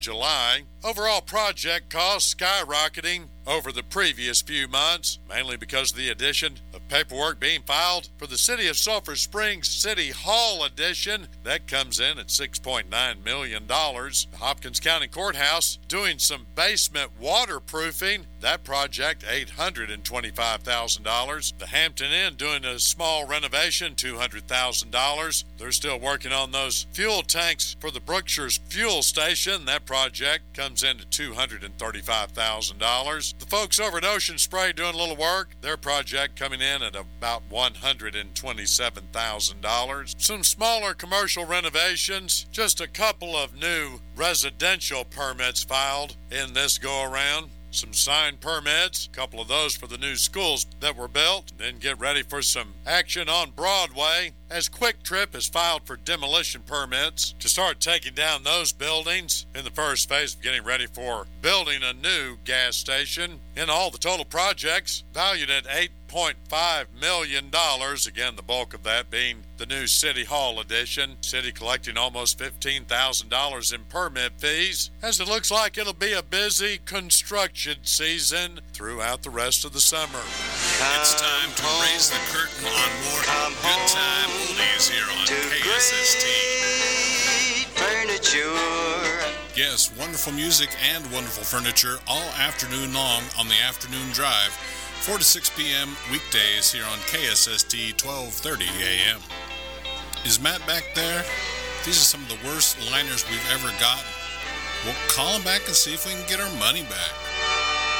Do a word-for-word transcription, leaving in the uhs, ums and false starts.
July. Overall project costs skyrocketing over the previous few months, mainly because of the addition of paperwork being filed for the City of Sulphur Springs City Hall addition. That comes in at six point nine million dollars. The Hopkins County Courthouse doing some basement waterproofing. That project, eight hundred twenty-five thousand dollars. The Hampton Inn doing a small renovation, two hundred thousand dollars. They're still working on those fuel tanks for the Brookshire's fuel station. That project comes in at two hundred thirty-five thousand dollars. The folks over at Ocean Spray doing a little work. Their project coming in at about one hundred twenty-seven thousand dollars. Some smaller commercial renovations. Just a couple of new residential permits filed in this go-around. Some signed permits, a couple of those for the new schools that were built. Then get ready for some action on Broadway as Quick Trip has filed for demolition permits to start taking down those buildings in the first phase of getting ready for building a new gas station. In all, the total projects valued at eight point five million dollars. Again, the bulk of that being the new City Hall addition. City collecting almost fifteen thousand dollars in permit fees, as it looks like it'll be a busy construction season throughout the rest of the summer. It's time to raise the curtain on more good time oldies here on K S S T. Furniture. Yes, wonderful music and wonderful furniture all afternoon long on the afternoon drive, four to six p.m. weekdays here on K S S T twelve thirty a.m. Is Matt back there? These are some of the worst liners we've ever gotten. We'll call him back and see if we can get our money back.